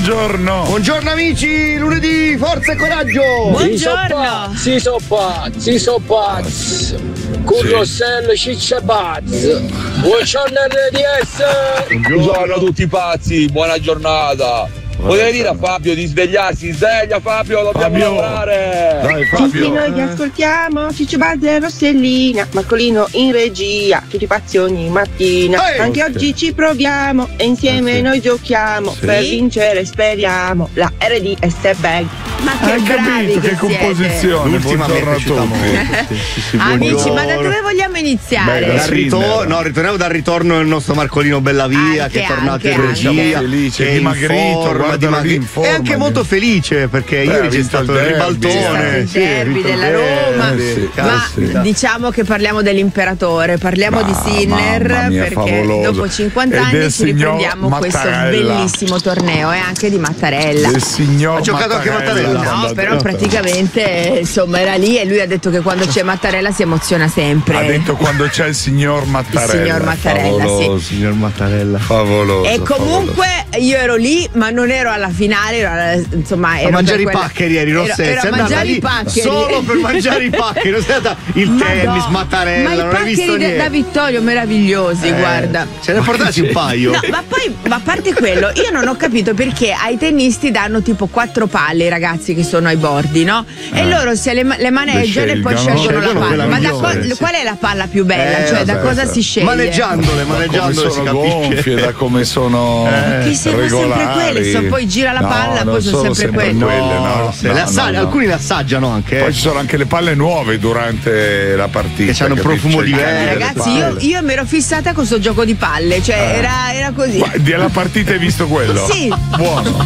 buongiorno. Buongiorno amici, lunedì, forza e coraggio. Buongiorno. Si so pazzi. Con Rossello Ciccia Pazz. Buongiorno RDS. Buongiorno tutti pazzi, buona giornata. Potevi dire a Fabio di svegliarsi, sveglia Fabio, dobbiamo lavorare. Dai Tutti Fabio. noi vi ascoltiamo, Ciccio Bazzi e Rossellina, Marcolino in regia, tutti pazzi ogni mattina. Anche oggi ci proviamo e insieme noi giochiamo per vincere, speriamo. La RDS Bank. Ma che Hai bravi capito che siete. composizione? L'ultima mi è Buongiorno a piaciuta tutti. Amici, ma da dove vogliamo iniziare? Beh, Ritorniamo dal ritorno del nostro Marcolino Bellavia, Anche, che è tornato in anche. regia, Siamo felici, che è dimagrito, guardalo lì in forma. e anche molto felice perché ieri c'è stato il ribaltone. Il derby della Roma. Ma diciamo che parliamo dell'imperatore, parliamo di Sinner, mamma mia, perché favoloso. dopo 50 E anni del ci riprendiamo signor questo Mattarella. bellissimo torneo e anche di Mattarella. Il signor Ha giocato anche Mattarella. No, però praticamente insomma era lì e lui ha detto che quando c'è Mattarella si emoziona sempre. Ha detto quando c'è il signor Mattarella. Il signor Mattarella, Favoloso, Signor Mattarella. favoloso. E comunque io ero lì, ma non ero alla finale, insomma ero A mangiare i per quella- paccheri ieri, Rossetti. Ero a Sei andata mangiare lì i paccheri. solo per mangiare i paccheri. Non sei andata il tennis, Mattarella, ma non i hai visto paccheri niente. da Vittorio meravigliosi, guarda. Ce ne portati un paio. No, ma poi, ma a parte quello, io non ho capito perché ai tennisti danno tipo 4 palle i ragazzi che sono ai bordi, no? E loro se le maneggiano e poi scelgono la Scelgono palla. quella Ma migliore, sì. qual è la palla più bella? Cioè, da cosa si sceglie? Maneggiandole Come si sono capisce. gonfie, da come sono Che siamo sempre regolari. quelle, poi gira la palla, no, poi sono non sempre quelle. no. Se le assaggiano, alcuni le assaggiano anche. Poi ci sono anche le palle nuove durante la partita. Che hanno un capisci? profumo C'è il diverso. cane delle Ragazzi, palle. io mi ero fissata con sto gioco di palle, cioè era così. Ma della partita hai visto quello? Sì. Buono.